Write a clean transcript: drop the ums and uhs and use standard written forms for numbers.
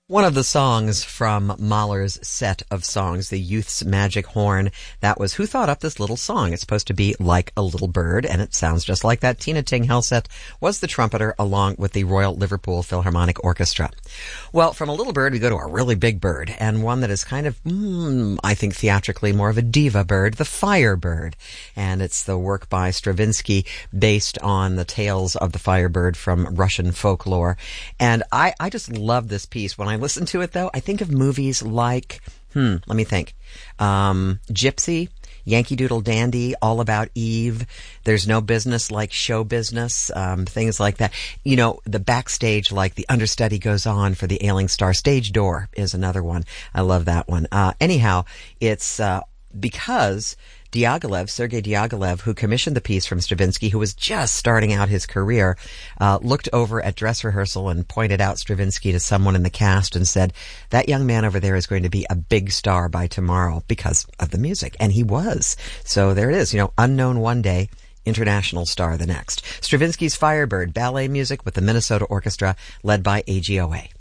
One of the songs from Mahler's set of songs, The Youth's Magic Horn, that was Who Thought Up This Little Song? It's supposed to be like a little bird, and it sounds just like that. Tina Ting Helseth was the trumpeter along with the Royal Liverpool Philharmonic Orchestra. Well, from a little bird, we go to a really big bird, and one that is kind of, I think theatrically more of a diva bird, the Firebird. And it's the work by Stravinsky based on the tales of the Firebird from Russian folklore. And I just love this piece. When I listen to it, though, I think of movies like, let me think, Gypsy, Yankee Doodle Dandy, All About Eve, There's No Business Like Show Business, things like that. You know, the backstage, like the understudy goes on for the Ailing Star Stage Door is another one. I love that one. Anyhow, it's because Sergei Diaghilev, who commissioned the piece from Stravinsky, who was just starting out his career, looked over at dress rehearsal and pointed out Stravinsky to someone in the cast and said, that young man over there is going to be a big star by tomorrow because of the music. And he was. So there it is, unknown one day, international star the next. Stravinsky's Firebird, ballet music with the Minnesota Orchestra led by AGOA.